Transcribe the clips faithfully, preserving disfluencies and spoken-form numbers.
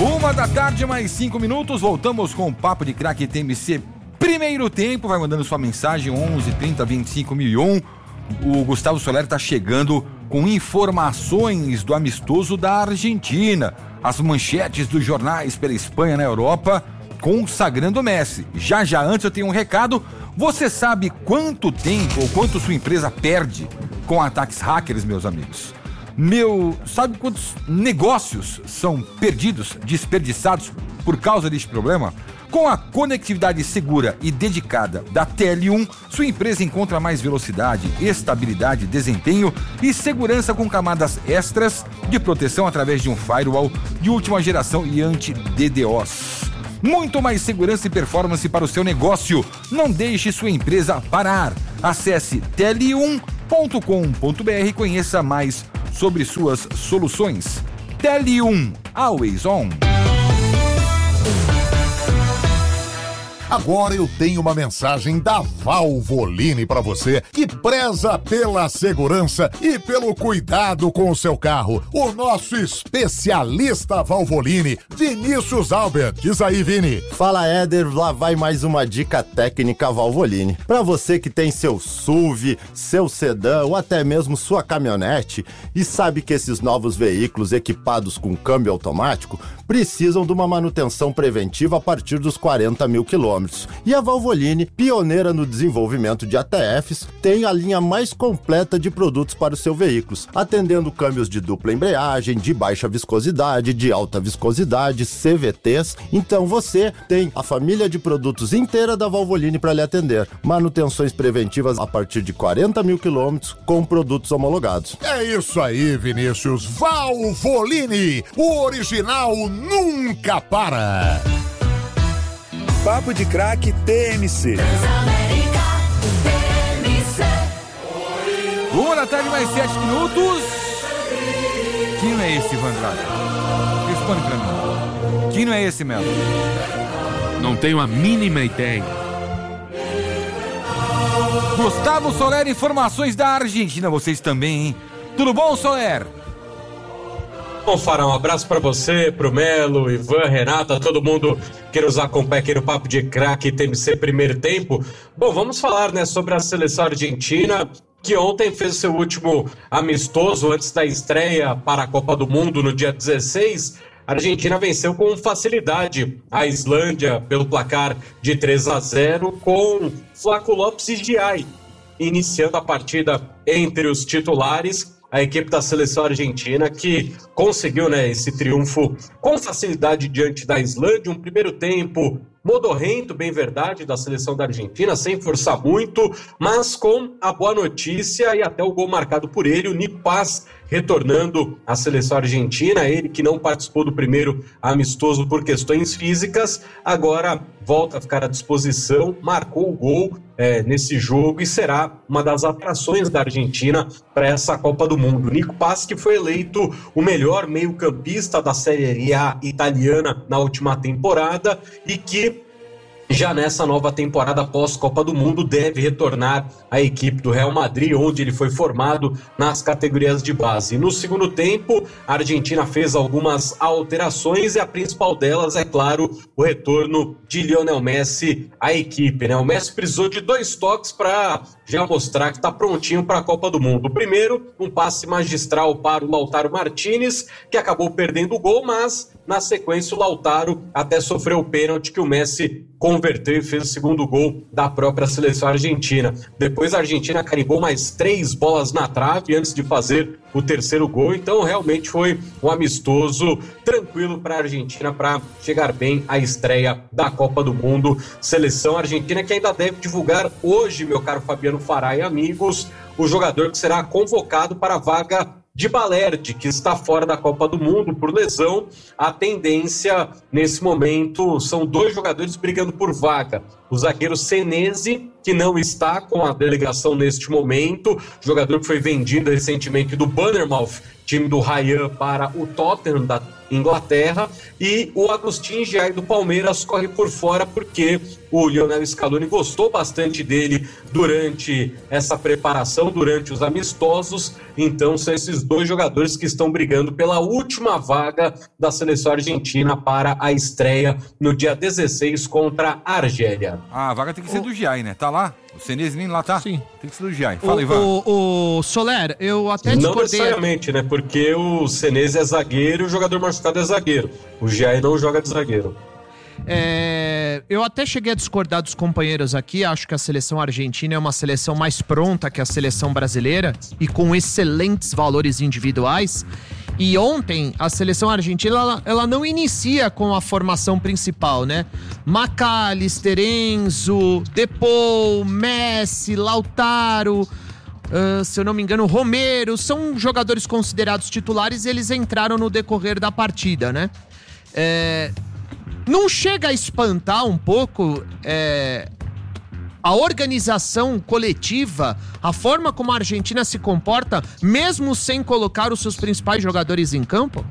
Uma da tarde, mais cinco minutos, voltamos com o Papo de Craque T M C. Primeiro tempo, vai mandando sua mensagem, onze trinta vinte e cinco mil e um. O Gustavo Soler está chegando com informações do amistoso da Argentina. As manchetes dos jornais pela Espanha na Europa, consagrando o Messi. Já já, antes eu tenho um recado. Você sabe quanto tempo ou quanto sua empresa perde com ataques hackers, meus amigos? Meu, sabe quantos negócios são perdidos, desperdiçados por causa deste problema? Com a conectividade segura e dedicada da T L um, sua empresa encontra mais velocidade, estabilidade, desempenho e segurança com camadas extras de proteção através de um firewall de última geração e anti-D DoS. Muito mais segurança e performance para o seu negócio. Não deixe sua empresa parar. Acesse T L um ponto com ponto b r e conheça mais sobre suas soluções. T L um, always on. Agora eu tenho uma mensagem da Valvoline para você que preza pela segurança e pelo cuidado com o seu carro. O nosso especialista Valvoline, Vinícius Albert. Diz aí, Vini. Fala, Éder. Lá vai mais uma dica técnica Valvoline. Para você que tem seu S U V, seu sedã ou até mesmo sua caminhonete e sabe que esses novos veículos equipados com câmbio automático precisam de uma manutenção preventiva a partir dos quarenta mil quilômetros. E a Valvoline, pioneira no desenvolvimento de A T Fs, tem a linha mais completa de produtos para os seus veículos, atendendo câmbios de dupla embreagem, de baixa viscosidade, de alta viscosidade, C V Ts. Então você tem a família de produtos inteira da Valvoline para lhe atender. Manutenções preventivas a partir de quarenta mil quilômetros com produtos homologados. É isso aí, Vinícius. Valvoline, o original nunca para. Papo de Craque T M C. Uma da tarde, mais sete minutos. Quem não é esse, Vandrado? Responde pra mim. Quem não é esse, Melo? Não tenho a mínima ideia. Gustavo Soler, informações da Argentina. Vocês também, hein? Tudo bom, Soler? Bom, Farão, um abraço pra você, pro Melo, Ivan, Renata, todo mundo que nos acompanha aqui no Papo de Craque T M C Primeiro Tempo. Bom, vamos falar, né, sobre a seleção argentina, que ontem fez o seu último amistoso antes da estreia para a Copa do Mundo no dia dezesseis. A Argentina venceu com facilidade a Islândia pelo placar de três a zero com Flaco Lopes e Giai iniciando a partida entre os titulares. A equipe da seleção argentina que conseguiu, né, esse triunfo com facilidade diante da Islândia. Um primeiro tempo modorrento, bem verdade, da seleção da Argentina, sem forçar muito, mas com a boa notícia e até o gol marcado por ele, o Nico Paz retornando à seleção argentina, ele que não participou do primeiro amistoso por questões físicas, agora volta a ficar à disposição, marcou o gol é, nesse jogo e será uma das atrações da Argentina para essa Copa do Mundo. Nico Paz, que foi eleito o melhor meio-campista da Série A italiana na última temporada e que já nessa nova temporada pós-Copa do Mundo deve retornar à equipe do Real Madrid, onde ele foi formado nas categorias de base. No segundo tempo, a Argentina fez algumas alterações e a principal delas, é claro, o retorno de Lionel Messi à equipe, né? O Messi precisou de dois toques para já mostrar que está prontinho para a Copa do Mundo. O primeiro, um passe magistral para o Lautaro Martínez, que acabou perdendo o gol, mas na sequência o Lautaro até sofreu o pênalti que o Messi converteu e fez o segundo gol da própria seleção argentina. Depois a Argentina carimbou mais três bolas na trave antes de fazer o terceiro gol, então realmente foi um amistoso tranquilo para a Argentina para chegar bem à estreia da Copa do Mundo. Seleção argentina que ainda deve divulgar hoje, meu caro Fabiano Fará e amigos, o jogador que será convocado para a vaga de Balerdi, que está fora da Copa do Mundo por lesão. A tendência nesse momento são dois jogadores brigando por vaga. o zagueiro Senesi, que não está com a delegação neste momento, jogador que foi vendido recentemente do Bournemouth, time do Ryan, para o Tottenham da Inglaterra, e o Agustin Giai do Palmeiras corre por fora porque o Lionel Scaloni gostou bastante dele durante essa preparação, durante os amistosos. Então são esses dois jogadores que estão brigando pela última vaga da seleção argentina para a estreia no dia dezesseis contra a Argélia. Ah, a vaga tem que ser o... do Giai, né? Tá lá? O Senesi nem lá tá? Sim. Tem que ser do Giai. Fala, o, Ivan. O, o Soler, eu até Não discordei... necessariamente, né? Porque o Senesi é zagueiro e o jogador machucado é zagueiro. O Giai não joga de zagueiro. É, eu até cheguei a discordar dos companheiros aqui. Acho que a seleção argentina é uma seleção mais pronta que a seleção brasileira e com excelentes valores individuais. E ontem a seleção argentina ela, ela não inicia com a formação principal, né? McAllister, Enzo, Depou, Messi, Lautaro, uh, se eu não me engano, Romero, são jogadores considerados titulares e eles entraram no decorrer da partida, né? É, não chega a espantar um pouco é, a organização coletiva, a forma como a Argentina se comporta, mesmo sem colocar os seus principais jogadores em campo?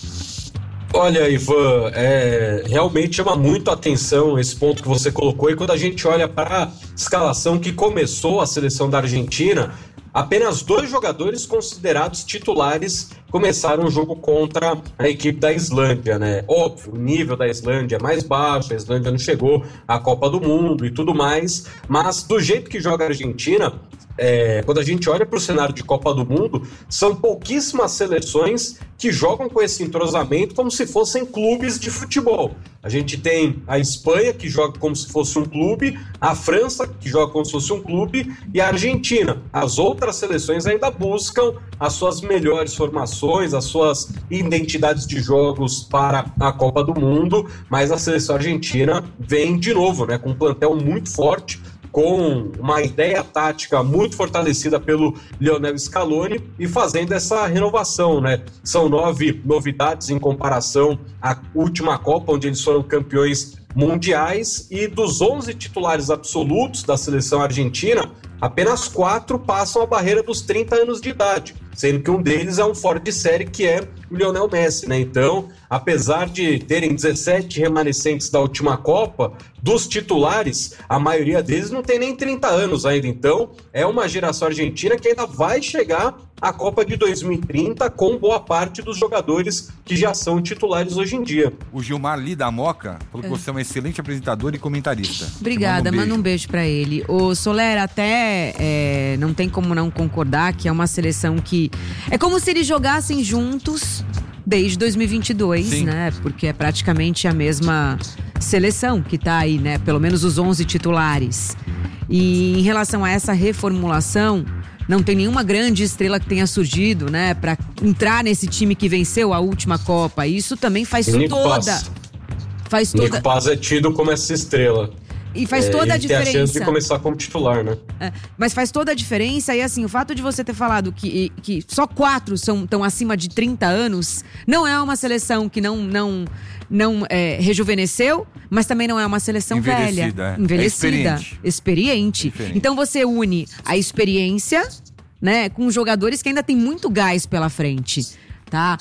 Olha, Ivan, é, realmente chama muito a atenção esse ponto que você colocou, e quando a gente olha para a escalação que começou a seleção da Argentina, apenas dois jogadores considerados titulares começaram o jogo contra a equipe da Islândia, né? Óbvio, o nível da Islândia é mais baixo, a Islândia não chegou à Copa do Mundo e tudo mais, mas do jeito que joga a Argentina, é, quando a gente olha para o cenário de Copa do Mundo, são pouquíssimas seleções que jogam com esse entrosamento como se fossem clubes de futebol. A gente tem a Espanha, que joga como se fosse um clube, a França, que joga como se fosse um clube, e a Argentina. As outras seleções ainda buscam as suas melhores formações, as suas identidades de jogos para a Copa do Mundo, mas a seleção argentina vem de novo, né, com um plantel muito forte, com uma ideia tática muito fortalecida pelo Lionel Scaloni e fazendo essa renovação, né? São nove novidades em comparação à última Copa, onde eles foram campeões mundiais, e dos onze titulares absolutos da seleção argentina, apenas quatro passam a barreira dos trinta anos de idade, sendo que um deles é um fora de série, que é o Lionel Messi, né? Então, apesar de terem dezessete remanescentes da última Copa, dos titulares, a maioria deles não tem nem trinta anos ainda. Então, é uma geração argentina que ainda vai chegar à Copa de dois mil e trinta com boa parte dos jogadores que já são titulares hoje em dia. O Gilmar Lida Moca falou que É. você é um excelente apresentador e comentarista. Obrigada, Manda um manda um beijo pra ele. O Soler até é, não tem como não concordar que é uma seleção que... É como se eles jogassem juntos desde dois mil e vinte e dois, Sim. né? Porque é praticamente a mesma seleção que tá aí, né? Pelo menos os onze titulares. E em relação a essa reformulação, não tem nenhuma grande estrela que tenha surgido, né? Pra entrar nesse time que venceu a última Copa. Isso também faz Nico toda... Paz. Faz Nico toda... Paz é tido como essa estrela. E faz É, toda a ele tem a chance de diferença. começar como titular, né? É, mas faz toda a diferença. E assim, o fato de você ter falado que, que só quatro são estão acima de trinta anos, não é uma seleção que não, não, não é, rejuvenesceu, mas também não é uma seleção Envelhecida, velha. é. Envelhecida. É experiente. experiente. Diferente. Então você une a experiência, né, com jogadores que ainda tem muito gás pela frente. Tá?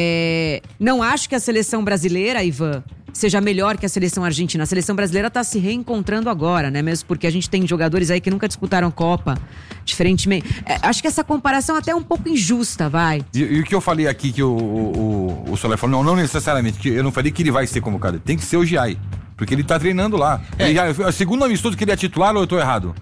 É, não acho que a seleção brasileira, Ivan, seja melhor que a seleção argentina. A seleção brasileira tá se reencontrando agora, né? Mesmo porque a gente tem jogadores aí que nunca disputaram Copa, diferentemente. É, acho que essa comparação até é um pouco injusta, vai. E, e o que eu falei aqui que o, o, o Soler falou, não, não necessariamente, que eu não falei que ele vai ser convocado, tem que ser o Giai, porque ele tá treinando lá. É. Ele já, segundo amistoso que ele é titular, ou eu tô errado?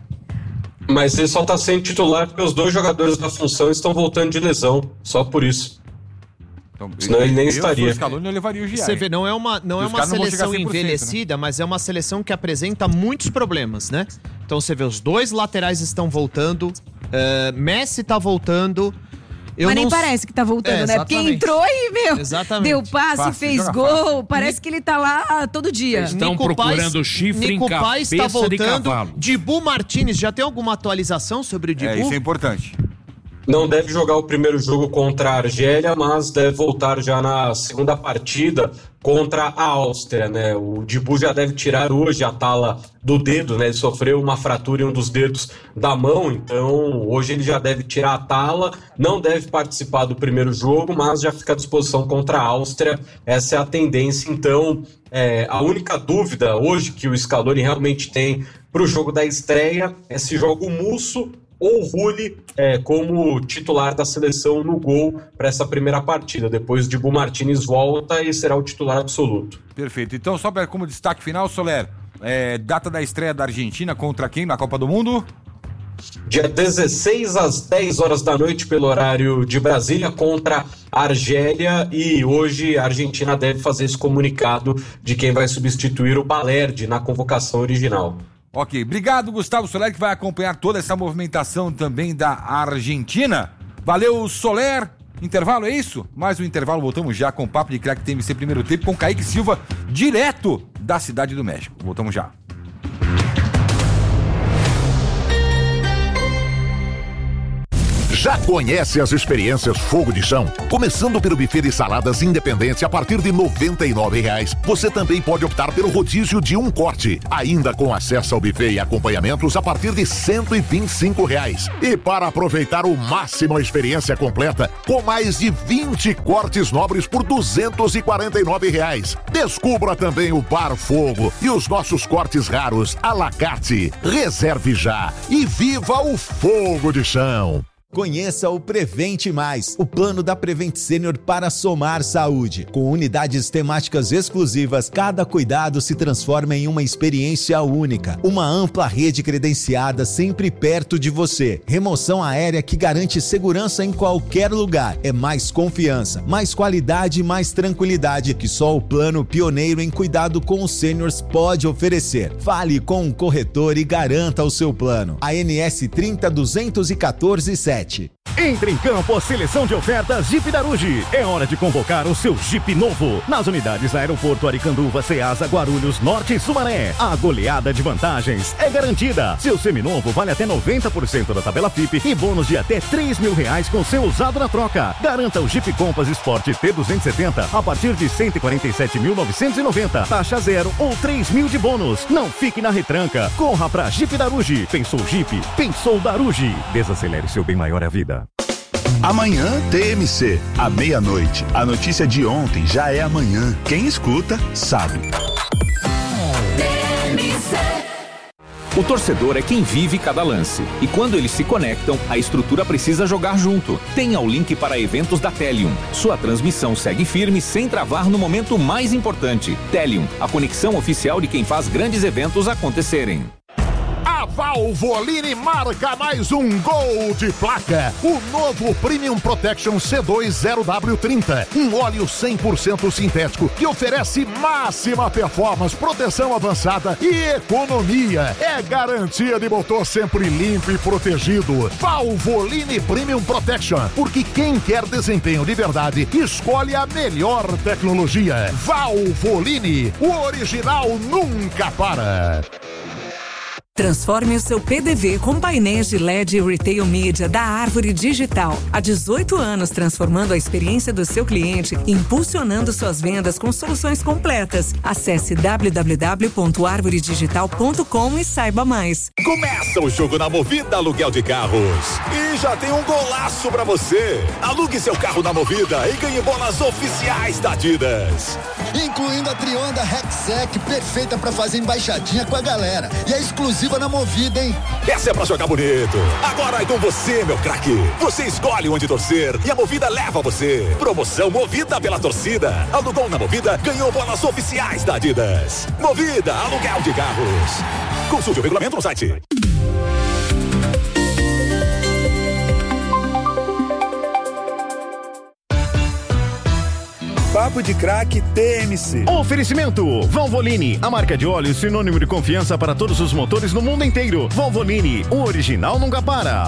Mas ele só tá sendo titular porque os dois jogadores da função estão voltando de lesão, só por isso. Então, Senão ele nem eu, estaria. Se o Scaloni, eu levaria o Giai. Você vê, não é uma, não E é os uma caras não vão chegar seleção cem por cento, envelhecida, mas é uma seleção que apresenta muitos problemas, né? Então você vê, os dois laterais estão voltando, eh, Messi tá voltando. Eu Mas nem não... parece que tá voltando, É, né? Porque exatamente. entrou e, meu, Exatamente. deu passe, Fácil, fez joga gol. fácil. Parece que ele tá lá todo dia. Estão Nico procurando Paz- chifre em Nico Paz tá cabeça de voltando. cavalo. Dibu Martínez, já tem alguma atualização sobre o Dibu? É, isso é importante. não deve jogar o primeiro jogo contra a Argélia, mas deve voltar já na segunda partida contra a Áustria, né? O Dibu já deve tirar hoje a tala do dedo, né? Ele sofreu uma fratura em um dos dedos da mão, então hoje ele já deve tirar a tala, não deve participar do primeiro jogo, mas já fica à disposição contra a Áustria. Essa é a tendência, então. É, a única dúvida hoje que o Scaloni realmente tem para o jogo da estreia é se joga o Musso ou o Rulli é, como titular da seleção no gol para essa primeira partida. Depois Dibu Martínez volta e será o titular absoluto. Perfeito. Então, só para como destaque final, Soler, é, data da estreia da Argentina contra quem na Copa do Mundo? Dia dezesseis às dez horas da noite pelo horário de Brasília contra a Argélia, e hoje a Argentina deve fazer esse comunicado de quem vai substituir o Balerdi na convocação original. Ok, obrigado Gustavo Soler, que vai acompanhar toda essa movimentação também da Argentina. Valeu, Soler. Intervalo, é isso? Mais um intervalo, voltamos já com o Papo de Craque T M C primeiro tempo com Kaique Silva, direto da Cidade do México. Voltamos já. Já conhece as experiências Fogo de Chão? Começando pelo buffet de saladas independente a partir de noventa e nove reais. Você também pode optar pelo rodízio de um corte, ainda com acesso ao buffet e acompanhamentos a partir de cento e vinte e cinco reais. E para aproveitar o máximo a experiência completa, com mais de vinte cortes nobres por duzentos e quarenta e nove reais. Descubra também o Bar Fogo e os nossos cortes raros à la carte. Reserve já e viva o Fogo de Chão! Conheça o Prevente Mais, o plano da Prevent Senior para somar saúde. Com unidades temáticas exclusivas, cada cuidado se transforma em uma experiência única. Uma ampla rede credenciada sempre perto de você. Remoção aérea que garante segurança em qualquer lugar. É mais confiança, mais qualidade e mais tranquilidade que só o plano pioneiro em cuidado com os seniors pode oferecer. Fale com um corretor e garanta o seu plano. A N S trinta duzentos e quatorze sete. Entre em campo a seleção de ofertas Jeep Daruge. É hora de convocar o seu Jeep novo. Nas unidades Aeroporto Aricanduva, Ceasa, Guarulhos, Norte e Sumaré. A goleada de vantagens é garantida. Seu seminovo vale até noventa por cento da tabela F I P e bônus de até três mil reais com seu usado na troca. Garanta o Jeep Compass Sport T duzentos e setenta a partir de cento e quarenta e sete mil novecentos e noventa. Taxa zero ou três mil de bônus. Não fique na retranca. Corra pra Jeep Daruge. Pensou Jeep? Pensou Daruge. Desacelere seu bem maior é a vida. Amanhã T M C, à meia-noite. A notícia de ontem já é amanhã. Quem escuta, sabe. O torcedor é quem vive cada lance. E quando eles se conectam, a estrutura precisa jogar junto. Tenha o link para eventos da Telium. Sua transmissão segue firme sem travar no momento mais importante. Telium, a conexão oficial de quem faz grandes eventos acontecerem. A Valvoline marca mais um gol de placa. O novo Premium Protection C dois zero W trinta. Um óleo cem por cento sintético que oferece máxima performance, proteção avançada e economia. É garantia de motor sempre limpo e protegido. Valvoline Premium Protection. Porque quem quer desempenho de verdade, escolhe a melhor tecnologia. Valvoline. O original nunca para. Transforme o seu P D V com painéis de L E D e Retail Media da Árvore Digital. Há dezoito anos transformando a experiência do seu cliente e impulsionando suas vendas com soluções completas. Acesse w w w ponto arvore digital ponto com e saiba mais. Começa o jogo na Movida Aluguel de Carros. E já tem um golaço pra você. Alugue seu carro na Movida e ganhe bolas oficiais da Adidas. Incluindo a Trionda Rexec, perfeita pra fazer embaixadinha com a galera. E é exclusiva na Movida, hein? Essa é pra jogar bonito. Agora é com você, meu craque. Você escolhe onde torcer e a Movida leva você. Promoção Movida pela torcida. Alugou na Movida, ganhou bolas oficiais da Adidas. Movida, aluguel de carros. Consulte o regulamento no site. Papo de Craque T M C. Oferecimento Valvoline, a marca de óleo sinônimo de confiança para todos os motores no mundo inteiro. Valvoline, o original nunca para.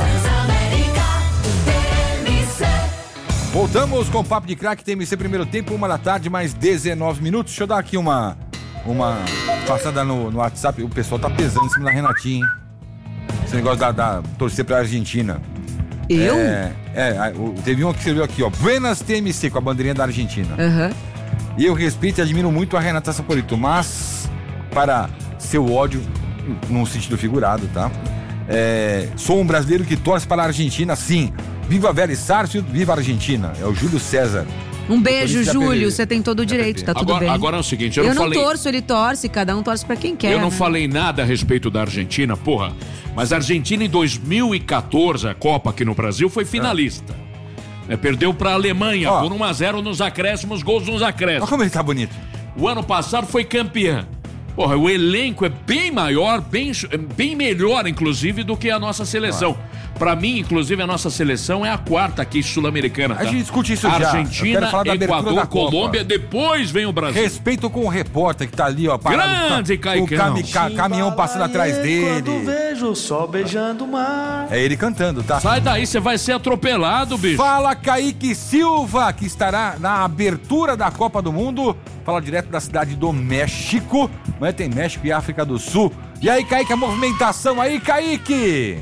Voltamos com o Papo de Craque T M C primeiro tempo, uma da tarde, mais dezenove minutos. Deixa eu dar aqui uma uma passada no, no WhatsApp. O pessoal tá pesando em cima da Renatinha, hein? Esse negócio da, da torcer pra Argentina. Eu? É, É, o- teve um que escreveu aqui, ó. Buenas T M C, com a bandeirinha da Argentina. Aham. E eu respeito e admiro muito a Renata Saporito, mas para seu ódio, num sentido figurado, tá? É, sou um brasileiro que torce para a Argentina, sim. Viva Vera Sarsfield, viva a Argentina. É o Júlio César. Um beijo, Motorista Júlio. Pereira. Você tem todo o direito, tá tudo Agora, bem. agora é o seguinte, eu, Eu não não falei... torço, ele torce, cada um torce pra quem quer. Eu não né? falei nada a respeito da Argentina, porra. Mas a Argentina em dois mil e quatorze, a Copa aqui no Brasil, foi finalista. É, perdeu pra Alemanha Ó. por um a zero nos acréscimos, gols nos acréscimos. Olha como ele tá bonito. O ano passado foi campeã. Porra, o elenco é bem maior, bem, bem melhor, inclusive, do que a nossa seleção. Pra mim, inclusive, a nossa seleção é a quarta aqui sul-americana. A tá? gente discute isso já. Eu quero Argentina, falar da abertura Equador, da Copa. Colômbia, depois vem o Brasil. Respeito com o repórter que tá ali, ó. Grande, o Caicão. cami- ca- caminhão passando atrás dele. Vejo o sol beijando o mar. É ele cantando, tá? Sai daí, você vai ser atropelado, bicho. Fala, Kaique Silva, que estará na abertura da Copa do Mundo. Fala direto da cidade do México. Mas tem México e África do Sul. E aí, Kaique, a movimentação aí, Kaique?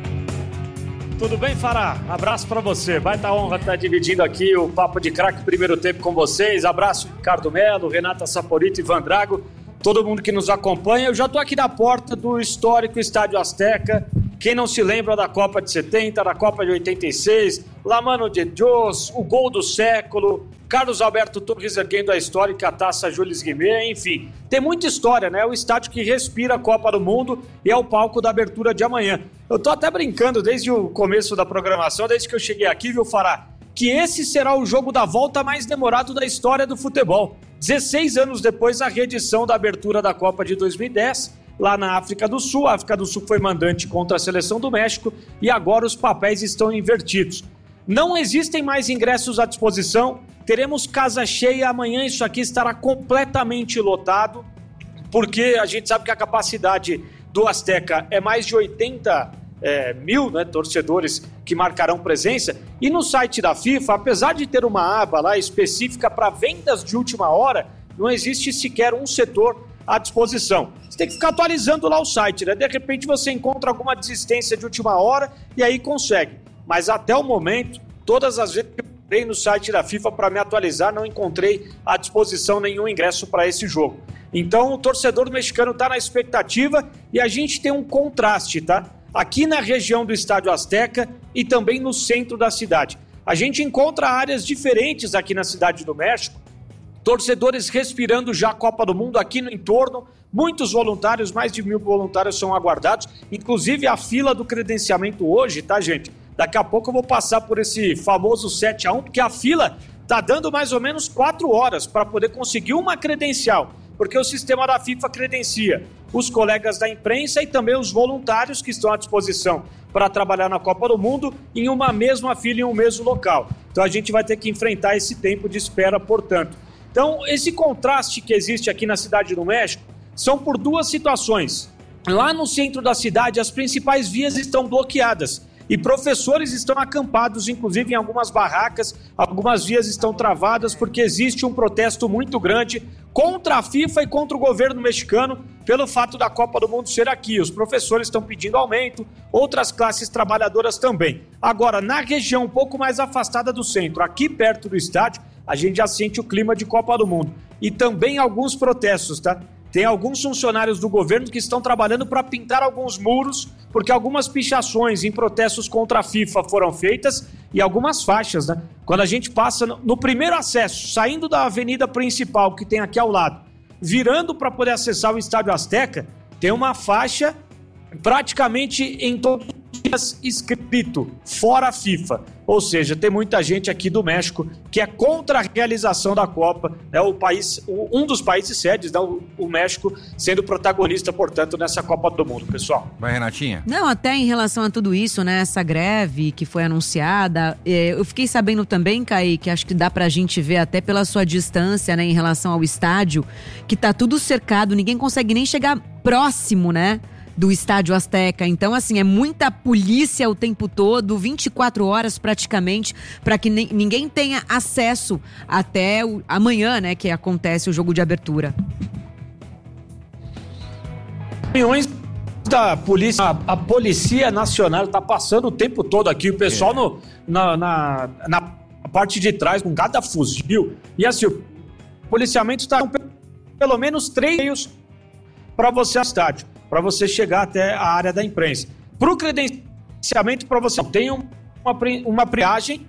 Tudo bem, Fará? Abraço pra você. Vai estar honra estar dividindo aqui o Papo de Craque primeiro tempo com vocês. Abraço, Ricardo Melo, Renata Saporito, Ivan Drago, todo mundo que nos acompanha. Eu já tô aqui na porta do histórico Estádio Azteca. Quem não se lembra da Copa de setenta, da Copa de oitenta e seis, La Mano de Dios, o gol do século, Carlos Alberto Torres erguendo a histórica taça Jules Rimet, enfim. Tem muita história, né? O estádio que respira a Copa do Mundo e é o palco da abertura de amanhã. Eu tô até brincando desde o começo da programação, desde que eu cheguei aqui, viu, Fará? Que esse será o jogo da volta mais demorado da história do futebol. dezesseis anos depois da reedição da abertura da Copa de dois mil e dez, lá na África do Sul. A África do Sul foi mandante contra a seleção do México e agora os papéis estão invertidos. Não existem mais ingressos à disposição, teremos casa cheia amanhã, isso aqui estará completamente lotado, porque a gente sabe que a capacidade do Azteca é mais de oitenta é, mil né, torcedores que marcarão presença, e no site da FIFA, apesar de ter uma aba lá específica para vendas de última hora, não existe sequer um setor à disposição. Você tem que ficar atualizando lá o site, né? De repente você encontra alguma desistência de última hora e aí consegue. Mas até o momento, todas as vezes que eu entrei no site da FIFA para me atualizar, não encontrei à disposição nenhum ingresso para esse jogo. Então o torcedor mexicano está na expectativa e a gente tem um contraste, tá? Aqui na região do Estádio Azteca e também no centro da cidade. A gente encontra áreas diferentes aqui na Cidade do México, torcedores respirando já a Copa do Mundo aqui no entorno, muitos voluntários, mais de mil voluntários são aguardados, inclusive a fila do credenciamento hoje, tá, gente? Daqui a pouco eu vou passar por esse famoso sete a um, porque a fila tá dando mais ou menos quatro horas para poder conseguir uma credencial, porque o sistema da FIFA credencia os colegas da imprensa e também os voluntários que estão à disposição para trabalhar na Copa do Mundo em uma mesma fila, em um mesmo local. Então a gente vai ter que enfrentar esse tempo de espera, portanto. Então, esse contraste que existe aqui na Cidade do México são por duas situações. Lá no centro da cidade, as principais vias estão bloqueadas e professores estão acampados, inclusive em algumas barracas, algumas vias estão travadas porque existe um protesto muito grande contra a FIFA e contra o governo mexicano pelo fato da Copa do Mundo ser aqui. Os professores estão pedindo aumento, outras classes trabalhadoras também. Agora, na região um pouco mais afastada do centro, aqui perto do estádio, a gente já sente o clima de Copa do Mundo. E também alguns protestos, tá? Tem alguns funcionários do governo que estão trabalhando para pintar alguns muros, porque algumas pichações em protestos contra a FIFA foram feitas e algumas faixas, né? Quando a gente passa no, no primeiro acesso, saindo da avenida principal que tem aqui ao lado, virando para poder acessar o Estádio Azteca, tem uma faixa praticamente em todos os dias escrito fora FIFA. Ou seja, tem muita gente aqui do México que é contra a realização da Copa, né? O país, um dos países sedes, né? o, o México sendo protagonista, portanto, nessa Copa do Mundo, pessoal. Vai, Renatinha. Não, até em relação a tudo isso, né, essa greve que foi anunciada, eh, eu fiquei sabendo também, Kaique, acho que dá pra gente ver até pela sua distância, né, em relação ao estádio, que tá tudo cercado, ninguém consegue nem chegar próximo, né, do Estádio Azteca. Então, assim, é muita polícia o tempo todo, vinte e quatro horas praticamente, para que nem, ninguém tenha acesso até o, amanhã, né, que acontece o jogo de abertura. Caminhões da polícia, a, a Polícia Nacional tá passando o tempo todo aqui, o pessoal é. no, na, na, na parte de trás com cada fuzil. E assim, o policiamento está com pelo menos três meios para você ao estádio, para você chegar até a área da imprensa. Para o credenciamento, para você tem uma, uma triagem.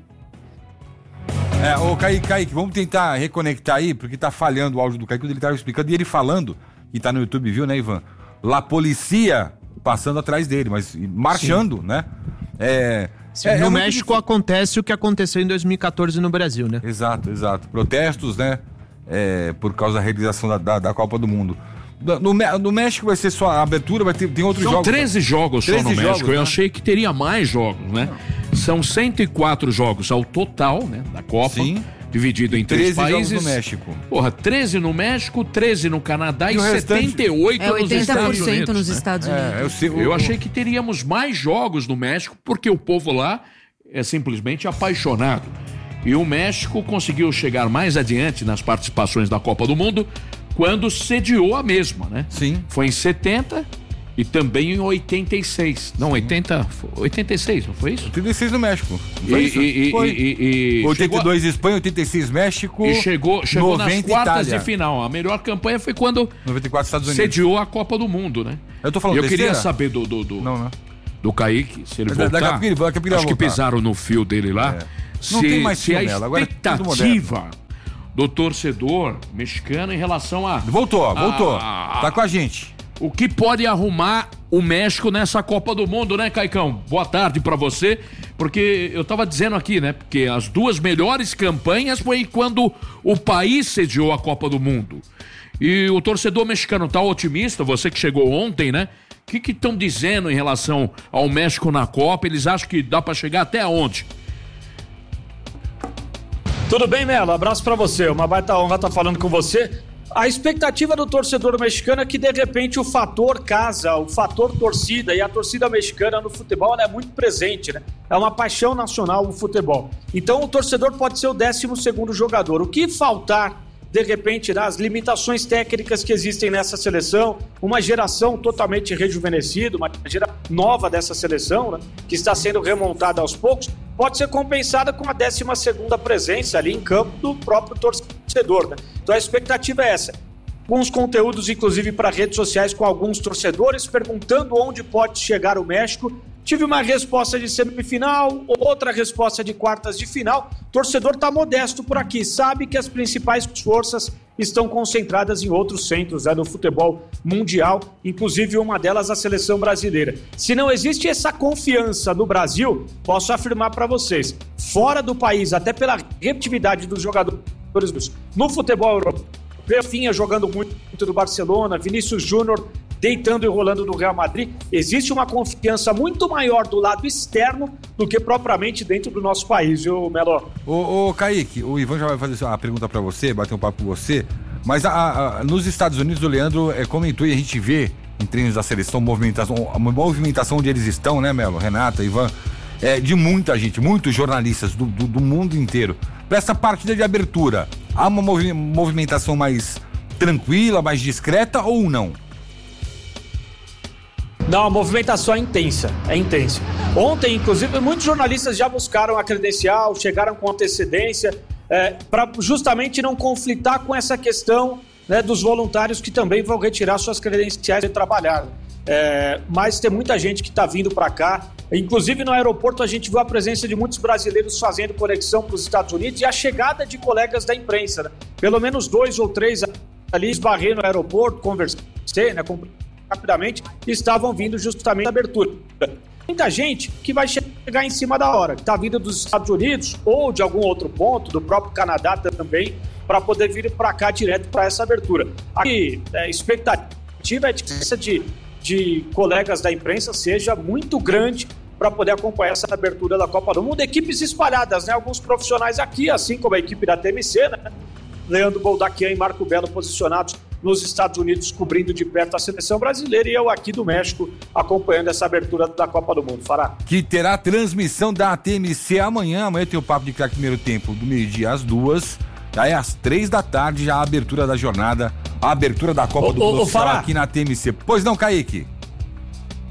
É, ô Kaique, Kaique, vamos tentar reconectar aí, porque tá falhando o áudio do Kaique, quando ele tava explicando, e ele falando, que tá no YouTube, viu, né, Ivan? La Polícia passando atrás dele, mas marchando, Sim. né? É, Sim, é, no é México muito... acontece o que aconteceu em dois mil e catorze no Brasil, né? Exato, exato. Protestos, né? É, por causa da realização da, da, da Copa do Mundo. No, no México vai ser só a abertura, vai ter tem outros São jogos. São treze jogos treze só no jogos, México. né? Eu achei que teria mais jogos, né? Não. São cento e quatro jogos ao total, né? Da Copa. Sim. Dividido em três países. Jogos no México. Porra, treze no México, treze no Canadá e, e setenta e oito é, nos Estados Unidos. nos Estados Unidos. É, eu, sei, eu, eu achei que teríamos mais jogos no México, porque o povo lá é simplesmente apaixonado. E o México conseguiu chegar mais adiante nas participações da Copa do Mundo quando sediou a mesma, né? Sim. Foi em setenta e também em oitenta e seis. Não, oitenta, oitenta e seis, não foi isso? oitenta e seis no México. Foi e, isso? E, foi. E, e, oitenta e dois chegou... Espanha, oitenta e seis México. E chegou, chegou nas quartas Itália. de final. A melhor campanha foi quando noventa e quatro Estados Unidos. Sediou a Copa do Mundo, né? Eu tô falando Eu besteira? queria saber do, do, do, não, não. do Kaique, se ele Mas voltar. Da, da Capira, da Capira acho que voltar. pisaram no fio dele lá. É. Se, não tem mais se a nela. Agora expectativa do torcedor mexicano em relação a... Voltou, a, voltou. A, a, tá com a gente. O que pode arrumar o México nessa Copa do Mundo, né, Caicão? Boa tarde pra você, porque eu tava dizendo aqui, né, porque as duas melhores campanhas foi quando o país sediou a Copa do Mundo. E o torcedor mexicano tá otimista, você que chegou ontem, né? O que que estão dizendo em relação ao México na Copa? Eles acham que dá pra chegar até onde? Tudo bem, Melo? Abraço pra você. Uma baita honra estar falando com você. A expectativa do torcedor mexicano é que, de repente, o fator casa, o fator torcida, e a torcida mexicana no futebol ela é muito presente, né? É uma paixão nacional o futebol. Então, o torcedor pode ser o décimo segundo jogador. O que faltar, de repente, das limitações técnicas que existem nessa seleção, uma geração totalmente rejuvenescida, uma geração nova dessa seleção, né, que está sendo remontada aos poucos, pode ser compensada com a décima segunda presença ali em campo do próprio torcedor, né? Então a expectativa é essa. Alguns conteúdos, inclusive, para redes sociais com alguns torcedores, perguntando onde pode chegar o México. Tive uma resposta de semifinal, outra resposta de quartas de final. O torcedor está modesto por aqui, sabe que as principais forças estão concentradas em outros centros, né, no futebol mundial, inclusive uma delas a seleção brasileira. Se não existe essa confiança no Brasil, posso afirmar para vocês, fora do país, até pela repetitividade dos jogadores no futebol europeu, Rafinha jogando muito do Barcelona, Vinícius Júnior deitando e rolando no Real Madrid, existe uma confiança muito maior do lado externo do que propriamente dentro do nosso país, viu, Melo? Ô, ô Kaique, o Ivan já vai fazer a pergunta pra você, bater um papo com você, mas a, a, nos Estados Unidos o Leandro é, comentou e a gente vê em treinos da seleção movimentação, a movimentação onde eles estão, né, Melo, Renata, Ivan, é, de muita gente, muitos jornalistas do, do, do mundo inteiro. Para essa partida de abertura, há uma movi- movimentação mais tranquila, mais discreta ou não? Não, a movimentação é intensa, é intensa. Ontem, inclusive, muitos jornalistas já buscaram a credencial, chegaram com antecedência, é, para justamente não conflitar com essa questão, né, dos voluntários que também vão retirar suas credenciais e trabalhar. É, mas tem muita gente que está vindo para cá. Inclusive no aeroporto a gente viu a presença de muitos brasileiros fazendo conexão para os Estados Unidos e a chegada de colegas da imprensa, né? Pelo menos dois ou três ali esbarrei no aeroporto, conversei, né, com, rapidamente, e estavam vindo justamente da abertura. Muita gente que vai chegar em cima da hora, que está vindo dos Estados Unidos ou de algum outro ponto, do próprio Canadá também, para poder vir para cá direto para essa abertura. A é, expectativa é de de de colegas da imprensa seja muito grande para poder acompanhar essa abertura da Copa do Mundo. Equipes espalhadas, né? Alguns profissionais aqui, assim como a equipe da T M C, né? Leandro Boldaquian e Marco Belo posicionados nos Estados Unidos, cobrindo de perto a seleção brasileira, e eu aqui do México acompanhando essa abertura da Copa do Mundo. Fará. Que terá transmissão da T M C amanhã. Amanhã tem o Papo de Craque primeiro tempo, do meio-dia às duas. Aí às três da tarde, já a abertura da jornada, a abertura da Copa ô, do Mundo oficial aqui na T M C. Pois não, Kaique?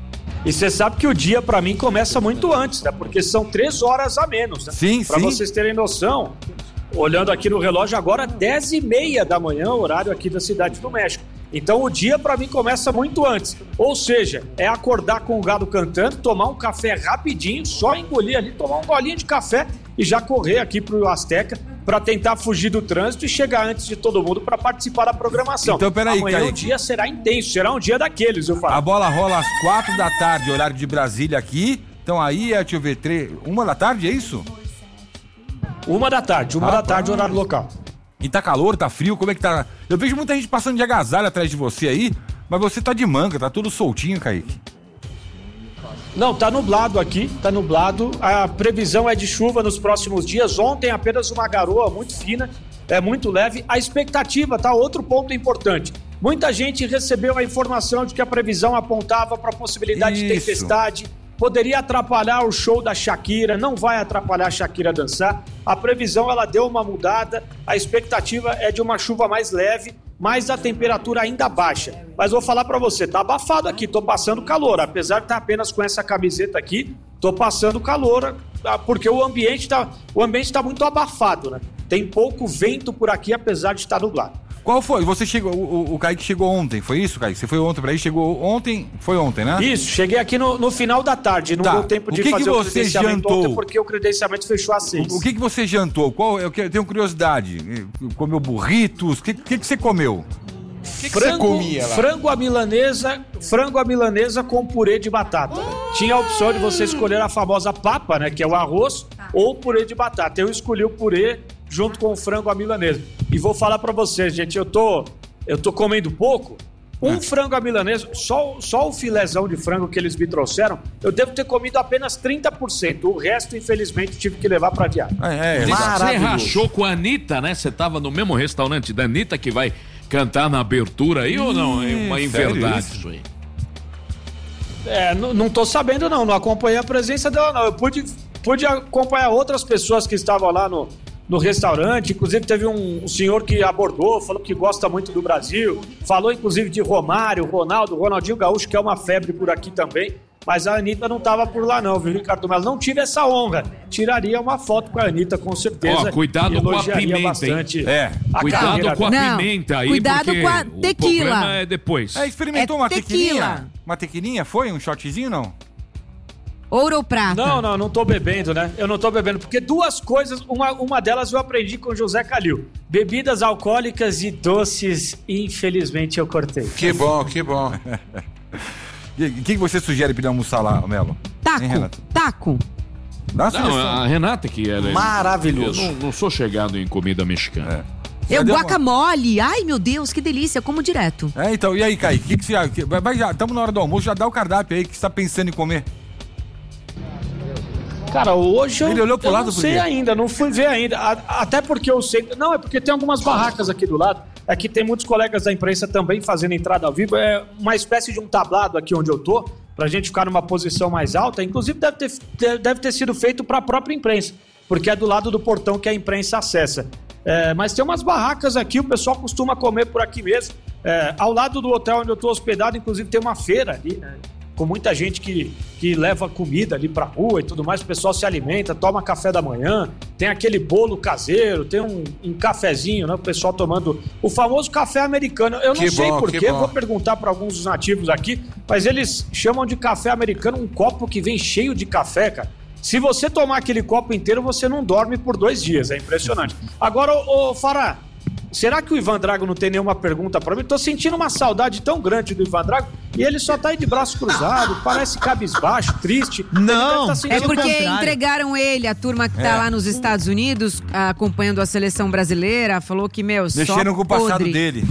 E você sabe que o dia, pra mim, começa muito antes, né? Porque são três horas a menos, né? Sim, pra sim. vocês terem noção, olhando aqui no relógio agora, dez e meia da manhã, horário aqui da Cidade do México. Então o dia, pra mim, começa muito antes. Ou seja, é acordar com o galo cantando, tomar um café rapidinho, só engolir ali, tomar um golinho de café e já correr aqui pro Azteca para tentar fugir do trânsito e chegar antes de todo mundo para participar da programação. Então, peraí, Amanhã Kaique. o dia será intenso, será um dia daqueles, eu falo. A bola rola às quatro da tarde, horário de Brasília aqui. Então aí é, deixa eu ver, três, uma da tarde, é isso? Uma da tarde, uma Ah, da tarde, tá. horário local. E tá calor, tá frio, como é que tá? Eu vejo muita gente passando de agasalho atrás de você aí, mas você tá de manga, tá tudo soltinho, Kaique. Não, tá nublado aqui, tá nublado. A previsão é de chuva nos próximos dias. Ontem apenas uma garoa muito fina, é muito leve. A expectativa, tá? Outro ponto importante. Muita gente recebeu a informação de que a previsão apontava para a possibilidade de Isso. tempestade. Poderia atrapalhar o show da Shakira, não vai atrapalhar a Shakira a dançar. A previsão, ela deu uma mudada. A expectativa é de uma chuva mais leve, mas a temperatura ainda baixa. Mas vou falar pra você, tá abafado aqui, tô passando calor. Apesar de estar apenas com essa camiseta aqui, tô passando calor, porque o ambiente tá, o ambiente tá muito abafado, né? Tem pouco vento por aqui, apesar de estar nublado. Qual foi? Você chegou, o, o Kaique chegou ontem, foi isso, Kaique? Você foi ontem pra aí, chegou ontem, foi ontem, né? Isso, cheguei aqui no, no final da tarde, não Tá. deu tempo O de que fazer que o você credenciamento jantou? ontem, porque o credenciamento fechou às seis. O, o que que você jantou? Qual, eu que- tenho curiosidade. Comeu burritos? O que, que que você comeu? Frango, frango à milanesa, frango à milanesa com purê de batata. Tinha a opção de você escolher a famosa papa, né, que é o arroz, ou purê de batata. Eu escolhi o purê junto com o frango à milanesa. E vou falar pra vocês, gente, eu tô eu tô comendo pouco. Um frango à milanesa, só, só o filézão de frango que eles me trouxeram, eu devo ter comido apenas trinta por cento. O resto, infelizmente, tive que levar pra viagem. É, Você rachou com a Anitta, né? Você tava no mesmo restaurante da Anitta que vai cantar na abertura aí ou não? É uma sério inverdade isso? isso aí. É, não, não tô sabendo não, não acompanhei a presença dela não. Eu pude, pude acompanhar outras pessoas que estavam lá no, no restaurante, inclusive teve um, um senhor que abordou, falou que gosta muito do Brasil, falou inclusive de Romário, Ronaldo, Ronaldinho Gaúcho, que é uma febre por aqui também, mas a Anitta não tava por lá não, viu, Ricardo Melo? Não tive essa honra, tiraria uma foto com a Anitta com certeza. Ó, cuidado e com a elogiaria pimenta, bastante hein? É, a cuidado carreira com a dela. Não, pimenta aí, cuidado porque com a o tequila. problema é depois. É, experimentou É uma tequila. tequilinha? Uma tequilinha? Foi? Um shotzinho, não? Ouro ou prata? Não, não, não tô bebendo, né? Eu não tô bebendo, porque duas coisas, uma, uma delas eu aprendi com o José Calil. Bebidas alcoólicas e doces, infelizmente eu cortei. Que bom, que bom. O que, que você sugere pra ele almoçar lá, Melo? Taco, Hein, Renato? taco. Dá uma Não, sugestão. a Renata que era... Maravilhoso. Eu não, não sou chegado em comida mexicana. Eu Cadê uma- guacamole. Ai, meu Deus, que delícia. Como direto. É, então, e aí, Kaique? Que que você, que, vai, vai já, estamos na hora do almoço, já dá o cardápio aí, que você tá pensando em comer. Cara, hoje eu, Ele olhou pro eu lado não por sei quê? ainda, não fui ver ainda. A- Até porque eu sei... Não, é porque tem algumas barracas aqui do lado. Aqui tem muitos colegas da imprensa também fazendo entrada ao vivo. É uma espécie de um tablado aqui onde eu tô, pra gente ficar numa posição mais alta. Inclusive deve ter, deve ter sido feito pra própria imprensa, porque é do lado do portão que a imprensa acessa. É, mas tem umas barracas aqui, o pessoal costuma comer por aqui mesmo. É, ao lado do hotel onde eu tô hospedado, inclusive tem uma feira ali, né? Com muita gente que, que leva comida ali pra rua e tudo mais, o pessoal se alimenta, toma café da manhã, tem aquele bolo caseiro, tem um, um cafezinho, né? O pessoal tomando o famoso café americano. Eu não Que sei bom, porquê, que bom. vou perguntar para alguns dos nativos aqui, mas eles chamam de café americano um copo que vem cheio de café, cara. Se você tomar aquele copo inteiro, você não dorme por dois dias, é impressionante. Agora, ô, ô Fará, será que o Ivan Drago não tem nenhuma pergunta pra mim? Tô sentindo uma saudade tão grande do Ivan Drago e ele só tá aí de braço cruzado, parece cabisbaixo, triste. Não, Ele deve tá É sentindo- porque contrário. entregaram ele, a turma que tá É. lá nos Estados Unidos, acompanhando a seleção brasileira, falou que, meu, só Mexeram com o passado podre. dele.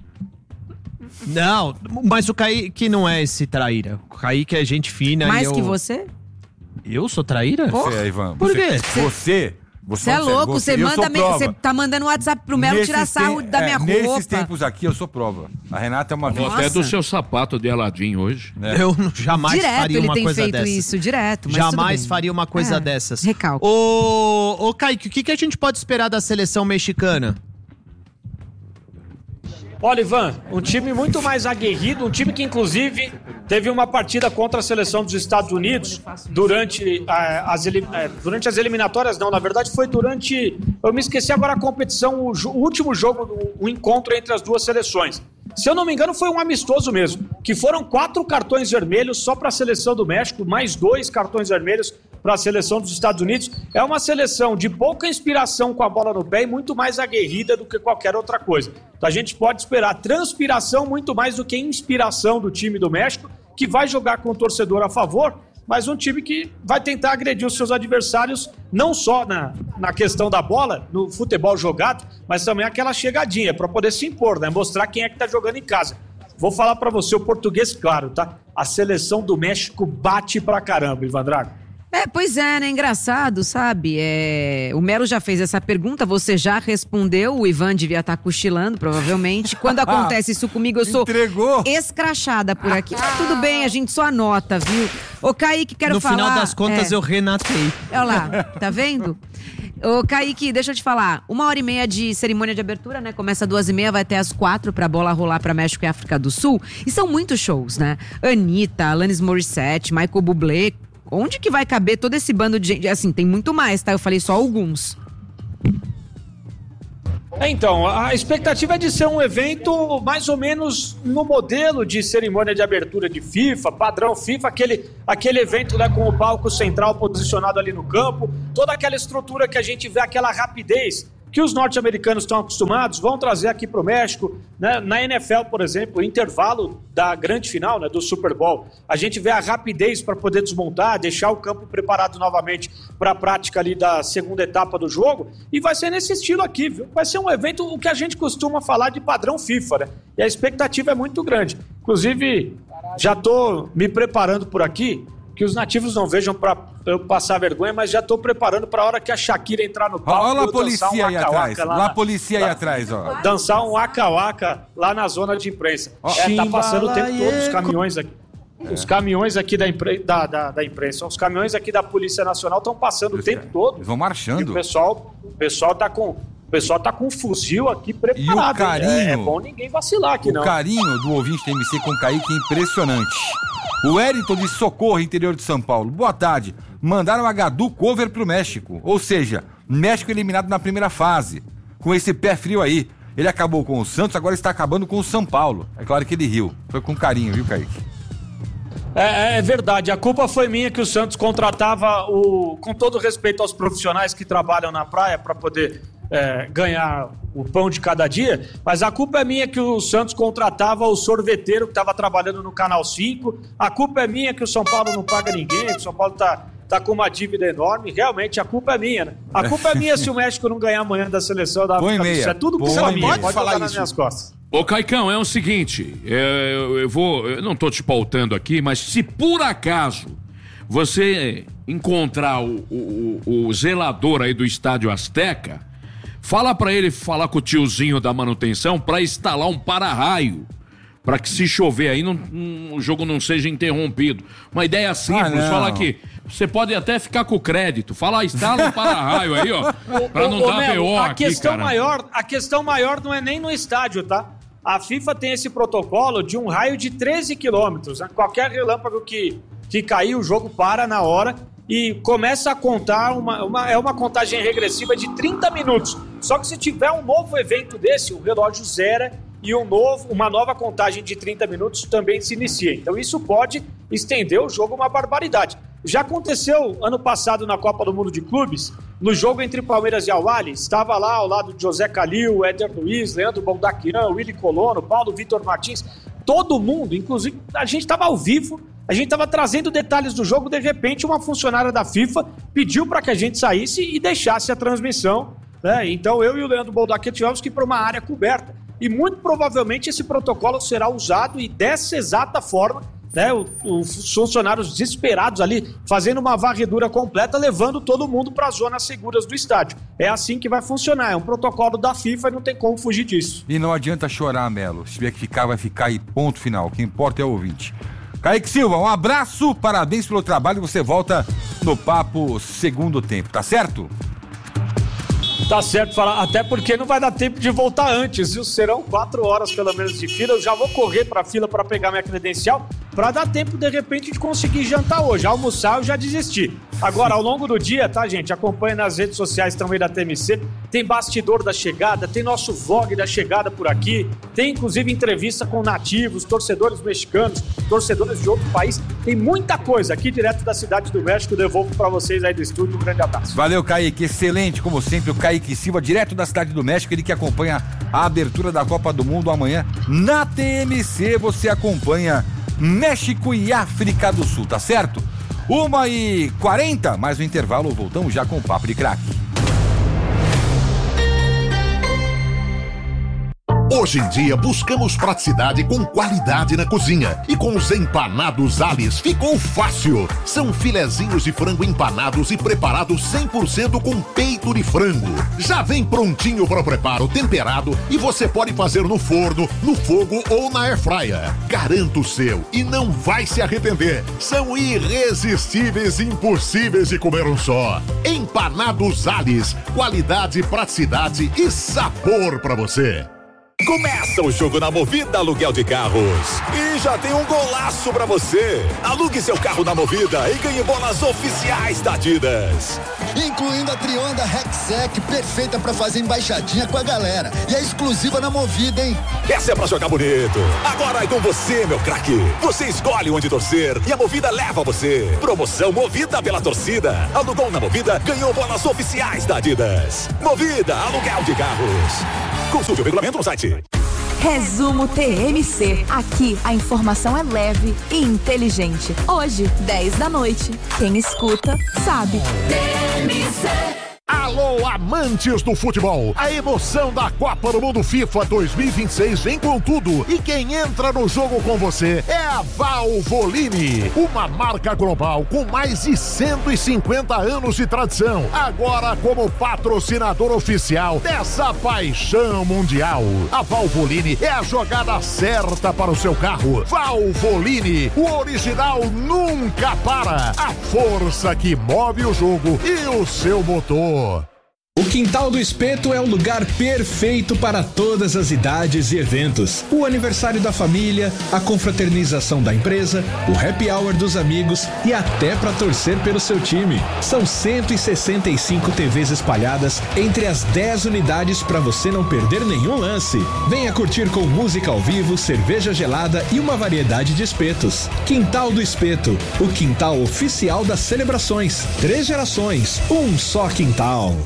Não, mas o Kaique não é esse traíra. O Kaique é gente fina. Mais e eu... que você? Eu sou traíra? Você, é, Ivan. Por você, quê? Você... Você, Você é louco, você eu sou manda, me- prova. você tá mandando um WhatsApp pro Melo Nesses tirar sarro tem- da é, minha Nesses roupa. tempos aqui, eu sou prova. A Renata é uma Vou vítima. até do seu sapato de Aladim hoje. É. Eu jamais Direto faria ele uma tem coisa feito dessas. isso, direto. Mas Jamais tudo bem. faria uma coisa É, dessas. Recalque. Ô, ô Kaique, o que, que a gente pode esperar da seleção mexicana? Olha, Ivan, um time muito mais aguerrido, um time que inclusive teve uma partida contra a seleção dos Estados Unidos durante, a, as, é, durante as eliminatórias, não, na verdade foi durante, eu me esqueci agora a competição, o, o último jogo, o, o encontro entre as duas seleções. Se eu não me engano, foi um amistoso mesmo, que foram quatro cartões vermelhos só para a seleção do México, mais dois cartões vermelhos para a seleção dos Estados Unidos. É uma seleção de pouca inspiração com a bola no pé e muito mais aguerrida do que qualquer outra coisa. Então a gente pode esperar transpiração muito mais do que inspiração do time do México, que vai jogar com o torcedor a favor, mas um time que vai tentar agredir os seus adversários, não só na, na questão da bola, no futebol jogado, mas também aquela chegadinha, para poder se impor, né? Mostrar quem é que tá jogando em casa. Vou falar para você o português claro, tá? A seleção do México bate pra caramba, Ivan Drago. É, pois é, né? Engraçado, sabe? É... O Melo já fez essa pergunta, você já respondeu, o Ivan devia estar cochilando, provavelmente. Quando acontece isso comigo, eu sou Entregou. escrachada por aqui. Mas tudo bem, a gente só anota, viu? Ô, Kaique, quero no falar... No final das contas, é... eu renatei. Olha lá, tá vendo? Ô, Kaique, deixa eu te falar. Uma hora e meia de cerimônia de abertura, né? Começa às duas e meia, vai até às quatro pra bola rolar pra México e África do Sul. E são muitos shows, né? Anitta, Alanis Morissette, Michael Bublé... Onde que vai caber todo esse bando de gente? Assim, tem muito mais, tá? Eu falei só alguns. É, então, a expectativa é de ser um evento mais ou menos no modelo de cerimônia de abertura de FIFA, padrão FIFA, aquele, aquele evento, né, com o palco central posicionado ali no campo, toda aquela estrutura que a gente vê, aquela rapidez que os norte-americanos estão acostumados, vão trazer aqui para o México, né? Na N F L, por exemplo, o intervalo da grande final, né, do Super Bowl, a gente vê a rapidez para poder desmontar, deixar o campo preparado novamente para a prática ali da segunda etapa do jogo, e vai ser nesse estilo aqui, viu? Vai ser um evento, o que a gente costuma falar de padrão FIFA, né? E a expectativa é muito grande. Inclusive, já estou me preparando por aqui, que os nativos não vejam para eu passar vergonha, mas já estou preparando para a hora que a Shakira entrar no palco. Olha a polícia um aí atrás. lá, lá a na, polícia aí atrás, ó. Dançar um waka-waka lá na zona de imprensa. Oh. É, tá passando o tempo todo os caminhões aqui. É. Os caminhões aqui da, impre, da, da, da imprensa, os caminhões aqui da Polícia Nacional estão passando Eles, o tempo todo. Eles vão marchando. E o pessoal, o pessoal tá com... O pessoal tá com um fuzil aqui preparado. E o carinho, é, é bom ninguém vacilar aqui, o não. O carinho do ouvinte da M C com o Kaique é impressionante. O Wellington de Socorro, interior de São Paulo. Boa tarde. Mandaram a Gadu cover pro México. Ou seja, México eliminado na primeira fase. Com esse pé frio aí. Ele acabou com o Santos, agora está acabando com o São Paulo. É claro que ele riu. Foi com carinho, viu, Kaique? É, é verdade, a culpa foi minha que o Santos contratava, o, com todo respeito aos profissionais que trabalham na praia para poder é, ganhar o pão de cada dia, mas a culpa é minha que o Santos contratava o sorveteiro que estava trabalhando no Canal cinco, a culpa é minha que o São Paulo não paga ninguém, que o São Paulo tá, tá com uma dívida enorme, realmente a culpa é minha, né? A culpa é minha se o México não ganhar amanhã da seleção da África do Sul, é tudo culpa minha, pode, pode falar nas minhas costas. Ô, Caicão, é o seguinte, é, eu, eu vou, eu não tô te pautando aqui, mas se por acaso você encontrar o, o, o zelador aí do Estádio Azteca, fala pra ele falar com o tiozinho da manutenção pra instalar um para-raio, pra que se chover aí não, um, o jogo não seja interrompido. Uma ideia simples, ah, fala que você pode até ficar com o crédito, fala, instala um para-raio aí, ó, pra não ô, dar Melo, B O a aqui, questão cara. maior, a questão maior não é nem no estádio, tá? A FIFA tem esse protocolo de um raio de treze quilômetros, né? Qualquer relâmpago que, que cair, o jogo para na hora e começa a contar, uma, uma, é uma contagem regressiva de trinta minutos. Só que se tiver um novo evento desse, o relógio zera e um novo, uma nova contagem de trinta minutos também se inicia. Então isso pode estender o jogo uma barbaridade. Já aconteceu ano passado na Copa do Mundo de Clubes, no jogo entre Palmeiras e Al-Ahly, estava lá ao lado de José Calil, Éder Luiz, Leandro Boldaquian, Willy Colono, Paulo Vitor Martins, todo mundo, inclusive a gente estava ao vivo, a gente estava trazendo detalhes do jogo, de repente uma funcionária da FIFA pediu para que a gente saísse e deixasse a transmissão, né? Então eu e o Leandro Boldaquian tivemos que ir para uma área coberta. E muito provavelmente esse protocolo será usado e dessa exata forma, né, os funcionários desesperados ali, fazendo uma varredura completa, levando todo mundo para as zonas seguras do estádio. É assim que vai funcionar, é um protocolo da FIFA e não tem como fugir disso. E não adianta chorar, Melo. Se tiver que ficar, vai ficar e ponto final. O que importa é o ouvinte. Kaique Silva, um abraço, parabéns pelo trabalho. Você volta no Papo Segundo Tempo, tá certo? Tá certo, falar, até porque não vai dar tempo de voltar antes, viu? Serão quatro horas pelo menos de fila. Eu já vou correr pra fila para pegar minha credencial, para dar tempo, de repente, de conseguir jantar hoje. Almoçar eu já desisti. Agora, ao longo do dia, tá, gente? Acompanha nas redes sociais também da T M C. Tem bastidor da chegada, tem nosso vlog da chegada por aqui. Tem, inclusive, entrevista com nativos, torcedores mexicanos, torcedores de outro país. Tem muita coisa aqui direto da Cidade do México. Devolvo para vocês aí do estúdio. Um grande abraço. Valeu, Kaique. Excelente, como sempre, o Kaique Silva, direto da Cidade do México. Ele que acompanha a abertura da Copa do Mundo amanhã na T M C. Você acompanha México e África do Sul, tá certo? uma e quarenta, mais um intervalo, voltamos já com o Papo de Craque. Hoje em dia buscamos praticidade com qualidade na cozinha. E com os empanados Alice ficou fácil. São filezinhos de frango empanados e preparados cem por cento com peito de frango. Já vem prontinho para o preparo, temperado, e você pode fazer no forno, no fogo ou na airfryer. Garanta o seu e não vai se arrepender. São irresistíveis e impossíveis de comer um só. Empanados Alice, qualidade, praticidade e sabor para você. Começa o jogo na Movida Aluguel de Carros. E já tem um golaço pra você. Alugue seu carro na Movida e ganhe bolas oficiais da Adidas. Incluindo a Trionda Rexec, perfeita pra fazer embaixadinha com a galera. E é exclusiva na Movida, hein? Essa é pra jogar bonito. Agora é com você, meu craque. Você escolhe onde torcer e a Movida leva você. Promoção Movida pela torcida. Alugou na Movida, ganhou bolas oficiais da Adidas. Movida Aluguel de Carros. Consulte o regulamento no site. Resumo T M C. Aqui a informação é leve e inteligente. Hoje, dez da noite. Quem escuta, sabe. T M C. Alô, amantes do futebol! A emoção da Copa do Mundo FIFA dois mil e vinte e seis vem com tudo. E quem entra no jogo com você é a Valvoline, uma marca global com mais de cento e cinquenta anos de tradição. Agora como patrocinador oficial dessa paixão mundial. A Valvoline é a jogada certa para o seu carro. Valvoline, o original nunca para. A força que move o jogo e o seu motor. O Quintal do Espeto é o lugar perfeito para todas as idades e eventos. O aniversário da família, a confraternização da empresa, o happy hour dos amigos e até para torcer pelo seu time. São cento e sessenta e cinco T Vs espalhadas entre as dez unidades para você não perder nenhum lance. Venha curtir com música ao vivo, cerveja gelada e uma variedade de espetos. Quintal do Espeto, o quintal oficial das celebrações. Três gerações, um só quintal.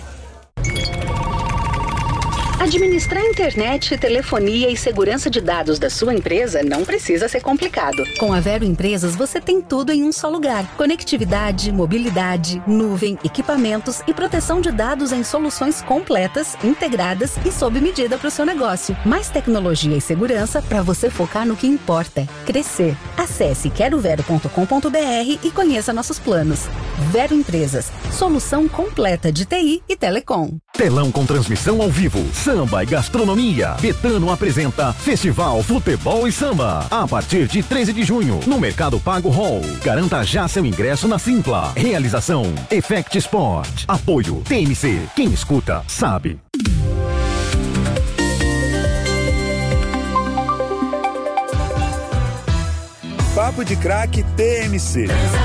Administrar internet, telefonia e segurança de dados da sua empresa não precisa ser complicado. Com a Vero Empresas, você tem tudo em um só lugar. Conectividade, mobilidade, nuvem, equipamentos e proteção de dados em soluções completas, integradas e sob medida para o seu negócio. Mais tecnologia e segurança para você focar no que importa: crescer. Acesse quero vero ponto com ponto br e conheça nossos planos. Vero Empresas, solução completa de T I e telecom. Telão com transmissão ao vivo, samba e gastronomia. Betano apresenta Festival Futebol e Samba. A partir de treze de junho, no Mercado Pago Hall. Garanta já seu ingresso na Simpla. Realização Effect Sport. Apoio T M C. Quem escuta, sabe. Papo de Craque T M C.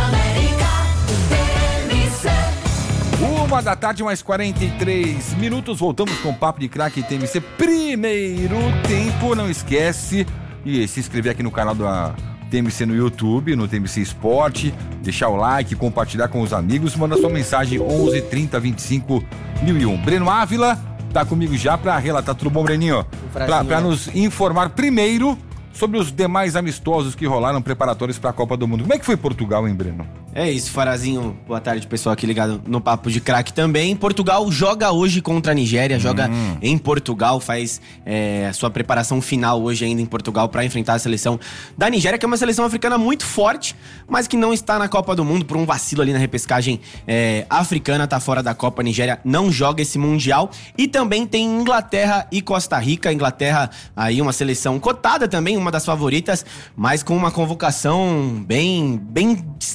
Uma da tarde, mais quarenta e três minutos. Voltamos com o Papo de Craque T M C. Primeiro tempo, não esquece de se inscrever aqui no canal da T M C no YouTube, no T M C Esporte, deixar o like, compartilhar com os amigos, manda sua mensagem onze, trinta, vinte e cinco, mil e um. Breno Ávila tá comigo já pra relatar. Tudo bom, Breninho? Pra, pra nos informar primeiro sobre os demais amistosos que rolaram preparatórios para a Copa do Mundo. Como é que foi Portugal, hein, Breno? É isso, Farazinho. Boa tarde, pessoal aqui ligado no Papo de Craque também. Portugal joga hoje contra a Nigéria, joga hum. em Portugal, faz é, sua preparação final hoje ainda em Portugal para enfrentar a seleção da Nigéria, que é uma seleção africana muito forte, mas que não está na Copa do Mundo por um vacilo ali na repescagem é, africana, tá fora da Copa. A Nigéria não joga esse Mundial. E também tem Inglaterra e Costa Rica. A Inglaterra aí uma seleção cotada também, uma das favoritas, mas com uma convocação bem, bem estranha, bem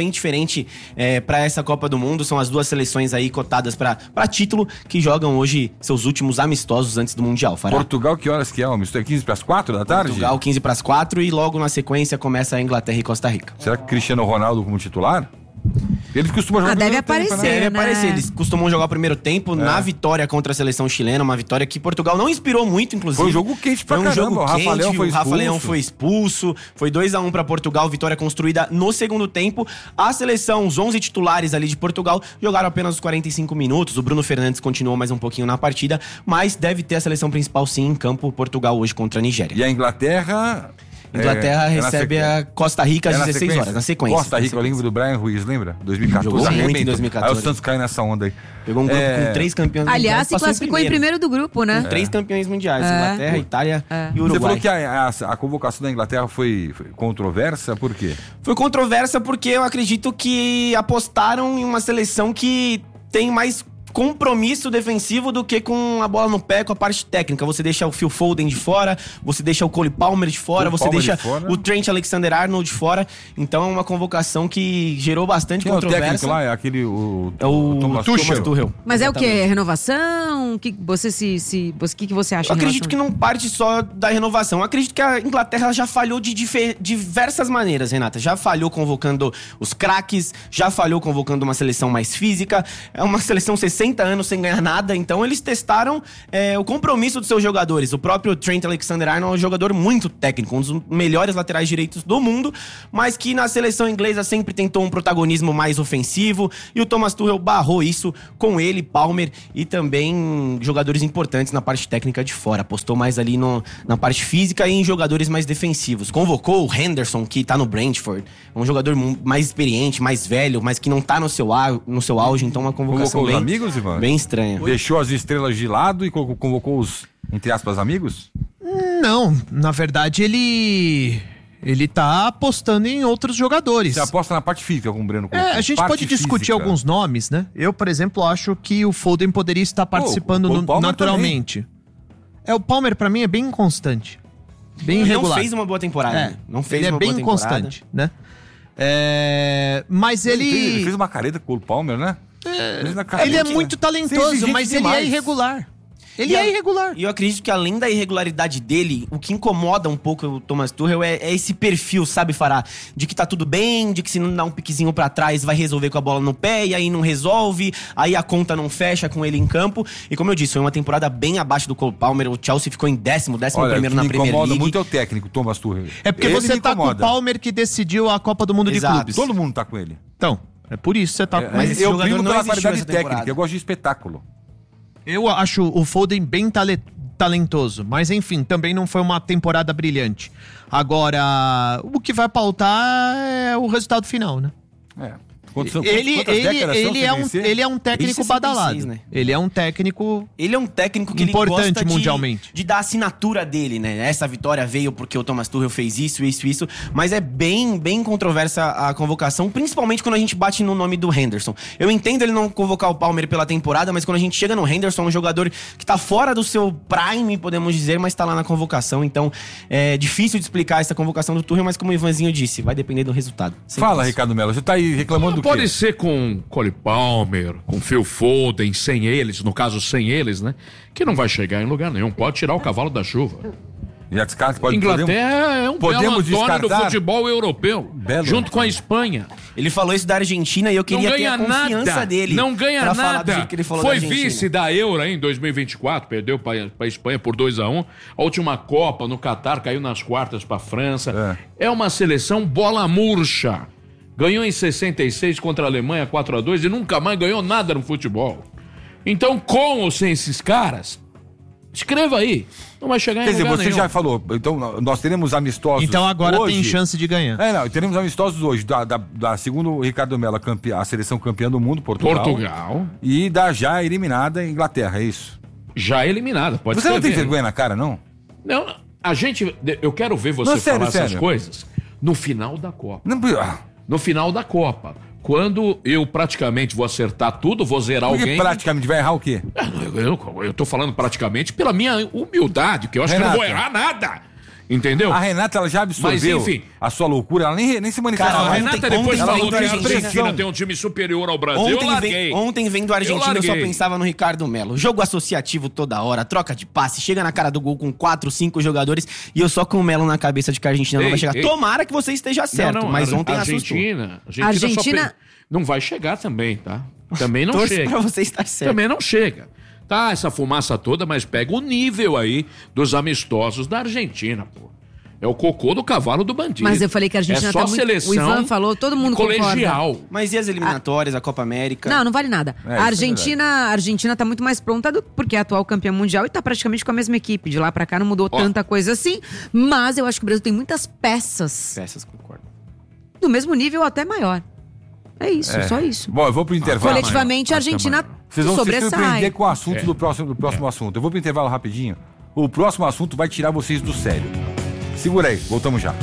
bem diferente é, para essa Copa do Mundo. São as duas seleções aí cotadas para título que jogam hoje seus últimos amistosos antes do Mundial. Fará. Portugal, que horas que é? É quinze para as quatro da tarde? Portugal, quinze para as quatro e logo na sequência começa a Inglaterra e Costa Rica. Será que Cristiano Ronaldo como titular? Eles costumam jogar ah, deve aparecer, tempo, né? Deve né? aparecer. Eles costumam jogar o primeiro tempo é. na vitória contra a seleção chilena, uma vitória que Portugal não inspirou muito, inclusive. Foi um jogo quente pra Foi um caramba. jogo O Rafa quente, Leão foi o Rafa expulso. Leão foi expulso. Foi dois a um pra Portugal, vitória construída no segundo tempo. A seleção, os onze titulares ali de Portugal, jogaram apenas os quarenta e cinco minutos. O Bruno Fernandes continuou mais um pouquinho na partida, mas deve ter a seleção principal sim em campo, Portugal hoje contra a Nigéria. E a Inglaterra... Inglaterra é, recebe a Costa Rica às é dezesseis horas, na sequência. Costa Rica, eu lembro do Brian Ruiz, lembra? dois mil e catorze. Jogou muito em dois mil e catorze. Aí o Santos caiu nessa onda aí. Pegou um grupo é... com três campeões Aliás, mundiais. se classificou em primeiro do grupo, né? Com três campeões mundiais, É. Inglaterra, Itália É. e Uruguai. Você falou que a, a, a convocação da Inglaterra foi, foi controversa, por quê? Foi controversa porque eu acredito que apostaram em uma seleção que tem mais compromisso defensivo do que com a bola no pé, com a parte técnica. Você deixa o Phil Foden de fora, você deixa o Cole Palmer de fora, Cole você Palmer deixa de fora. o Trent Alexander-Arnold de fora. Então é uma convocação que gerou bastante Quem é o controvérsia. técnico lá? É aquele... O, É o Thomas Tuchel. Tuchel. Tuchel. Mas é o quê? Exatamente. Renovação? O que você se. se o que, que você acha Eu em acredito relação- que não parte só da renovação. Eu acredito que a Inglaterra já falhou de dife- diversas maneiras, Renata. Já falhou convocando os craques, já falhou convocando uma seleção mais física. É uma seleção sessenta anos sem ganhar nada. Então eles testaram é, o compromisso dos seus jogadores. O próprio Trent Alexander-Arnold é um jogador muito técnico, um dos melhores laterais direitos do mundo, mas que na seleção inglesa sempre tentou um protagonismo mais ofensivo. E o Thomas Tuchel barrou isso com ele, Palmer e também jogadores importantes na parte técnica de fora. Apostou mais ali no, na parte física e em jogadores mais defensivos. Convocou o Henderson, que tá no Brentford. É um jogador mu- mais experiente, mais velho, mas que não tá no seu, au- no seu auge. Então uma convocação Convocou os bem, amigos, Ivan? bem estranha. Deixou as estrelas de lado e co- convocou os, entre aspas, amigos? Não, na verdade ele ele tá apostando em outros jogadores. Você aposta na parte física, como o Breno É, colocou. a gente Parte pode discutir física. alguns nomes, né? Eu, por exemplo, acho que o Foden poderia estar participando o no- Palmer naturalmente. É, o Palmer pra mim é bem inconstante. Bem Ele irregular. não fez uma boa temporada. É, né? Não fez ele é uma bem boa temporada. inconstante, né? É, mas ele... Ele fez, ele fez uma careta com o Palmer, né? Fez na careta. Ele é muito Ser talentoso, exigente mas ele é demais. irregular. Ele E é a- irregular. E eu acredito que além da irregularidade dele, o que incomoda um pouco o Thomas Tuchel é, é esse perfil, sabe, Fará? De que tá tudo bem, de que se não dá um piquezinho pra trás vai resolver com a bola no pé, e aí não resolve, aí a conta não fecha com ele em campo. E como eu disse, foi uma temporada bem abaixo do Cole Palmer, o Chelsea ficou em décimo, décimo Olha, primeiro o que na me Premier incomoda League. muito é o técnico, Thomas Tuchel. É porque Ele você me tá com o incomoda. Palmer que decidiu a Copa do Mundo Exato. de clubes. Todo mundo tá com ele. Então, é por isso que você tá É, com mas ele. esse eu jogador brigo não pela existiu qualidade essa técnica, temporada. eu gosto de espetáculo. Eu acho o Foden bem tale- talentoso, mas enfim, também não foi uma temporada brilhante. Agora, o que vai pautar é o resultado final, né? É. Quantos- Ele, quantas ele, décadas são ele, sem é um, vencer? ele é um técnico Desde sessenta e seis, badalado. né? Ele é um técnico... Ele é um técnico que Importante ele gosta de- mundialmente. De, dar a assinatura dele, né? Essa vitória veio porque o Thomas Tuchel fez isso, isso, isso. Mas é bem, bem controversa a convocação, principalmente quando a gente bate no nome do Henderson. Eu entendo ele não convocar o Palmer pela temporada, mas quando a gente chega no Henderson, é um jogador que tá fora do seu prime, podemos dizer, mas tá lá na convocação. Então, é difícil de explicar essa convocação do Tuchel, mas como o Ivanzinho disse, vai depender do resultado. Sempre Fala, isso. Ricardo Melo, você tá aí reclamando do quê? Pode ser com Cole Palmer, com Phil Foden, sem eles, no caso sem eles, né? Que não vai chegar em lugar nenhum. Pode tirar o cavalo da chuva. Já descarta, pode, Inglaterra é um podemos belo Antônio do descartar? futebol europeu, Belo junto com a Antônio. Espanha. Ele falou isso da Argentina e eu queria Não ter ganha a confiança nada, dele. não ganha pra falar do nada. jeito que ele falou Foi da Argentina. vice da Euro hein, em dois mil e vinte e quatro, perdeu para a Espanha por dois a um. A última Copa no Catar caiu nas quartas para a França. É. é uma seleção bola murcha. Ganhou em sessenta e seis contra a Alemanha quatro a dois e nunca mais ganhou nada no futebol. Então, com ou sem esses caras, escreva aí. Não vai chegar Quer em dizer, lugar você nenhum. já falou, então nós teremos amistosos Então agora hoje. tem chance de ganhar. É, não, teremos amistosos hoje, da, da, da segundo o Ricardo Mello, a, campeã, a seleção campeã do mundo, Portugal. Portugal. E da já eliminada Inglaterra, é isso? Já eliminada, pode Você não tem escrever. vergonha na cara, não? Não, a gente... Eu quero ver você Não, sério, falar essas sério. coisas no final da Copa. Não, ah, No final da Copa. Quando eu praticamente vou acertar tudo, vou zerar porque alguém... praticamente vai errar o quê? Eu, eu, eu tô falando praticamente pela minha humildade, que eu acho Renata. que eu não vou errar nada. Entendeu? A Renata, ela já absorveu Mas, enfim, a sua loucura, ela nem, nem se manifesta. Cara, a mais. Renata depois ontem falou que a vem do Argentina Argentina. tem um time superior ao Brasil. Ontem, eu larguei. vem, ontem vendo a Argentina, eu, eu só pensava no Ricardo Melo. Jogo associativo toda hora, troca de passe, chega na cara do gol com quatro, cinco jogadores e eu só com o Melo na cabeça de que a Argentina Ei, não vai chegar. ei. Tomara que você esteja certo, Não, não, mas a, ontem a assustou. Argentina, a Argentina, Argentina- só pe- não vai chegar também, tá? Também não Torço chega. pra você estar certo. Também não chega. Tá, essa fumaça toda, mas pega o nível aí dos amistosos da Argentina, pô. É o cocô do cavalo do bandido. Mas eu falei que a Argentina é só tá muito... seleção O Ivan falou, todo mundo colegial. concorda. Mas e as eliminatórias, a Copa América? Não, não vale nada. É, isso a é Argentina, a Argentina tá muito mais pronta do, porque é atual campeã mundial e tá praticamente com a mesma equipe. De lá pra cá não mudou Ó. tanta coisa assim, mas eu acho que o Brasil tem muitas peças Peças, concordo. do mesmo nível ou até maior. É isso, É. só isso. Bom, eu vou pro intervalo. Coletivamente, a Argentina Vocês vão se sobressai. surpreender com o assunto É. do próximo, do próximo assunto. Eu vou pro intervalo rapidinho. O próximo assunto vai tirar vocês do sério. Segura aí, voltamos já.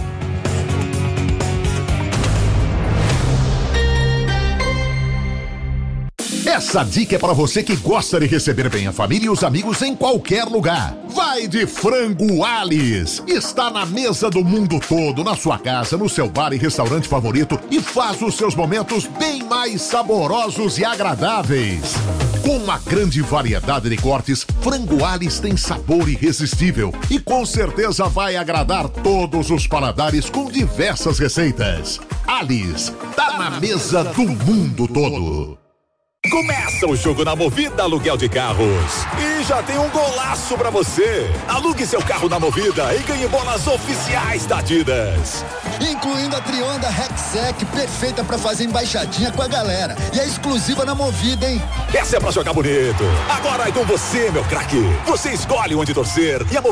Essa dica é para você que gosta de receber bem a família e os amigos em qualquer lugar. Vai de Frango Alice. Está na mesa do mundo todo, na sua casa, no seu bar e restaurante favorito e faz os seus momentos bem mais saborosos e agradáveis. Com uma grande variedade de cortes, Frango Alice tem sabor irresistível e com certeza vai agradar todos os paladares com diversas receitas. Alice, tá na mesa do mundo todo. Começa o jogo na Movida Aluguel de Carros. E já tem um golaço pra você. Alugue seu carro na Movida e ganhe bolas oficiais da Adidas. Incluindo a Trionda Rexec, perfeita pra fazer embaixadinha com a galera. E é exclusiva na Movida, hein? Essa é pra jogar bonito. Agora é com você, meu craque. Você escolhe onde torcer e a Movida